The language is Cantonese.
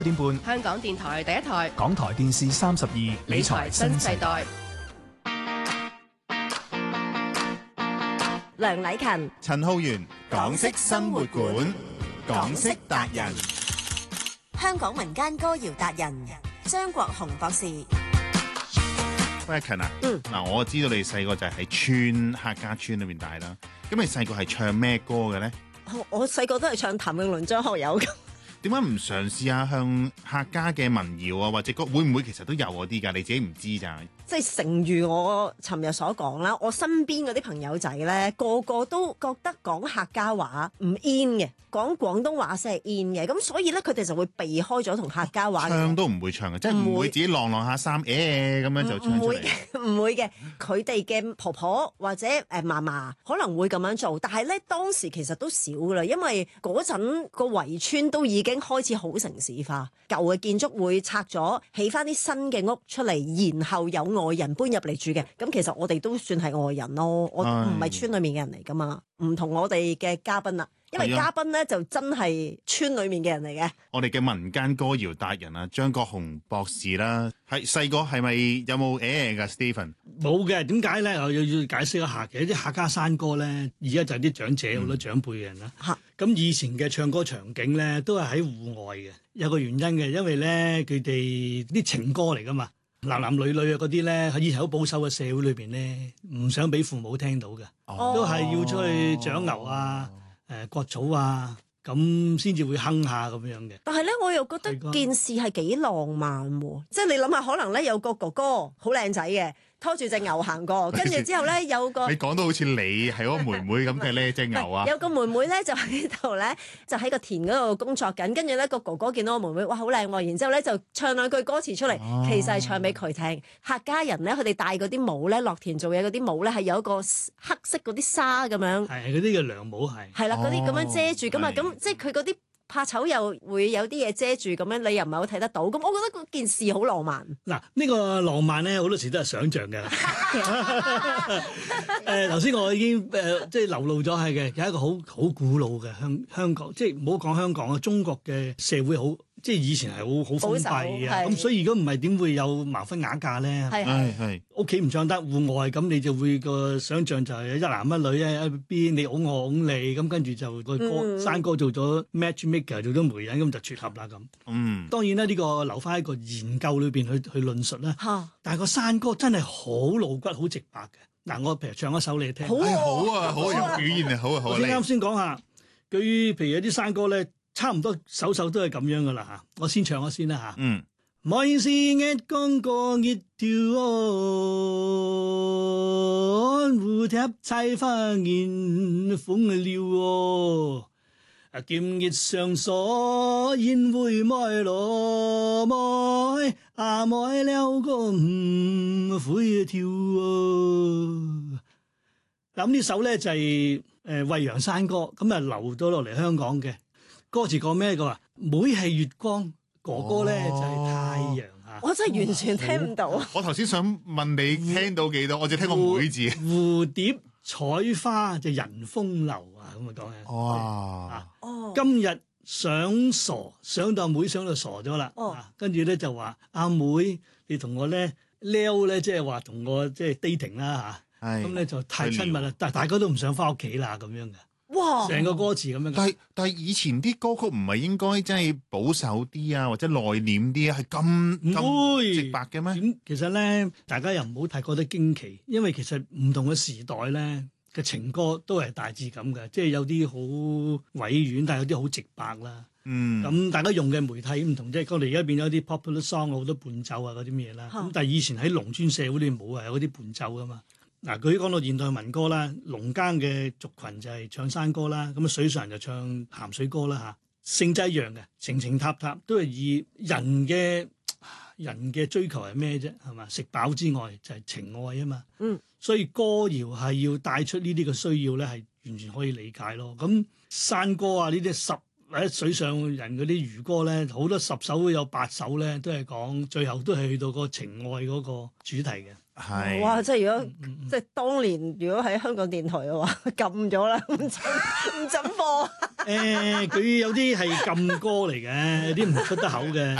點半， 香港電台第一台， 港台電視32理財新世代。 梁禮勤、 陳浩源，港式生活館，港式達人， 香港民間歌謠達人張國雄博士。 喂，阿勤啊，嗱，我知道你細個就係喺村客家村裏面大啦。咁你細個係唱咩歌嘅咧？ 我細個都係唱譚詠麟、張學友。 點解唔嘗試下向客家嘅民謠啊，或者歌會唔會其實都有嗰啲㗎？你自己唔知咋？ 即係誠如我尋日所講啦，我身邊嗰啲朋友仔咧，個個都覺得講客家話唔 in 嘅，講廣東話先係 in 嘅，咁所以咧佢哋就會避開咗同客家話。 唱都唔會唱嘅，即係唔會自己晾下衫，咁樣就唱出嚟。 唔會嘅，佢哋嘅婆婆或者嫲嫲可能會咁樣做，但係咧當時其實都少噶啦，因為嗰陣個圍村都已經開始好城市化，舊嘅建築會拆咗，起翻啲新嘅屋出嚟，然後有外人搬入嚟住嘅。咁其實我哋都算係外人咯，我唔係村裏面嘅人嚟噶嘛，唔同我哋嘅嘉賓啦。因為嘉賓咧就真係村裏面嘅人嚟嘅。 我哋嘅民間歌謠達人啊，張國雄博士啦，係細個係咪有冇㗎 Stephen？ 冇嘅，點解咧？我要解釋一下嘅，啲客家山歌咧，而家就係啲長者好多長輩嘅人啦。咁以前嘅唱歌場景咧，都係喺戶外嘅，有個原因嘅，因為咧佢哋啲情歌嚟噶嘛，男男女女啊嗰啲咧，喺以前好保守嘅社會裏邊咧，唔想俾父母聽到嘅，都係要出去長牛啊。割草啊，咁先至會哼下咁樣嘅。 但係咧，我又覺得件事係幾浪漫喎，即係你諗下，可能咧有個哥哥好靚仔嘅，拖住隻牛行過，跟住之後咧有個你講到好似你係嗰個妹妹咁嘅呢隻牛啊！ 有個妹妹咧就喺度咧，就喺個田嗰度工作緊，跟住咧個哥哥見到個妹妹，哇好靚喎，然之後咧就唱兩句歌詞出嚟，其實係唱俾佢聽。客家人咧，佢哋戴嗰啲帽咧，落田做嘢嗰啲帽咧，係有一個黑色嗰啲紗咁樣， 係嗰啲嘅涼帽係啦，嗰啲咁樣遮住噶嘛，咁即係佢嗰啲。怕醜又會有啲嘢遮住咁樣，你又唔係好睇得到。咁我覺得嗰件事好浪漫。 嗱，呢個浪漫咧好多時都係想像嘅。頭先我已經即係流露咗係嘅，有一個好古老嘅香港，即係唔好講香港啊，中國嘅社會好。即係以前係好封閉啊，咁所以如果唔係點會有盲婚啞嫁咧？ 係屋企唔唱得，戶外咁你就會個想像就係一男一女一邊你擁我擁你，咁跟住就個山歌做咗 matchmaker 做咗媒人，咁就撮合啦咁。當然啦，呢個留翻喺個研究裏邊去論述啦。但係個山歌真係好露骨、好直白嘅。嗱，我譬如唱一首你聽。 好啊，好有表現啊，好啊，好啊。 我啱先講下，佢譬如有啲山歌咧。差唔多首都係咁樣噶啦嚇，我先唱咗先啦嚇。每是一公個一條岸，蝴蝶採花迎風流哦。劍葉上鎖，燕會埋羅埋，埋了個唔會跳哦。咁呢首咧就係惠陽山歌，咁啊流咗落嚟香港嘅。歌詞講咩？佢話妹係月光，哥哥咧就係太陽嚇。 我真係完全聽唔到。 我頭先想問你聽到幾多？我只聽過妹字。 蝴蝶採花就人風流啊，咁啊講嘅。 哇！ 今日想傻，想到阿妹想到傻咗啦。跟住咧就話阿妹，你同我咧撩咧，即係話同我即係 dating 啦嚇。咁咧就太親密啦，但係大家都唔想翻屋企啦咁樣嘅。 哇！ 成個歌詞咁樣， 但係以前啲歌曲唔係應該真係保守啲啊，或者內斂啲啊，係咁直白嘅咩？ 其實咧，大家又唔好太覺得驚奇，因為其實唔同嘅時代咧嘅情歌都係大致咁嘅，即係有啲好委婉，但係有啲好直白啦。咁大家用嘅媒體唔同，即係我哋而家變咗啲 popular song 好多伴奏啊嗰啲咩啦。咁但係以前喺農村社會裏冇啊，有嗰啲伴奏噶嘛。嗱，佢講到現代民歌啦，農耕嘅族群就係唱山歌啦，咁啊水上人就唱鹹水歌啦嚇，性質一樣嘅，情情塔塔都係以人嘅追求係咩啫？係嘛？食飽之外就係情愛啊嘛。所以歌謠係要帶出呢啲嘅需要咧，係完全可以理解咯。咁山歌啊呢啲或者水上人嗰啲漁歌咧，好多10首有8首咧，都係講最後都係去到嗰個情愛嗰個主題嘅。 係哇！即係如果即係當年，如果喺香港電台嘅話，禁咗啦，唔准播。 佢有啲係禁歌嚟嘅，有啲唔出得口嘅。